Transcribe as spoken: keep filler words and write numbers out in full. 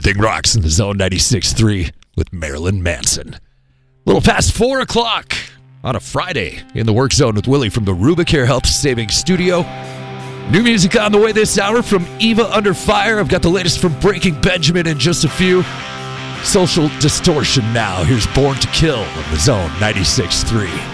Everything rocks in the Zone ninety-six point three with Marilyn Manson. A little past four o'clock on a Friday in the Work Zone with Willie from the Rubicare Health Savings Studio. New music on the way this hour from Eva Under Fire. I've got the latest from Breaking Benjamin in just a few. Social Distortion now. Here's Born to Kill on the Zone ninety-six point three.